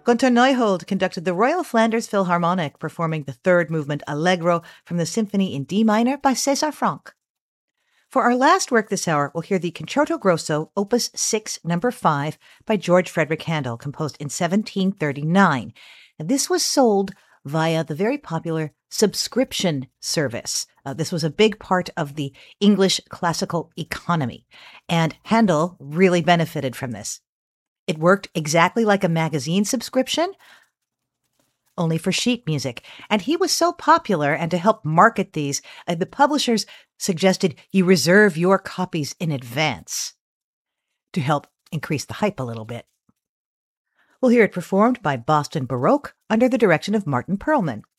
Gunter Neuhold conducted the Royal Flanders Philharmonic, performing the third movement Allegro from the Symphony in D minor by César Franck. For our last work this hour, we'll hear the Concerto Grosso, Opus 6, number 5, by George Frederick Handel, composed in 1739. And this was sold via the very popular subscription service. This was a big part of the English classical economy, and Handel really benefited from this. It worked exactly like a magazine subscription, only for sheet music. And he was so popular, and to help market these, the publishers suggested you reserve your copies in advance to help increase the hype a little bit. We'll hear it performed by Boston Baroque under the direction of Martin Perlman.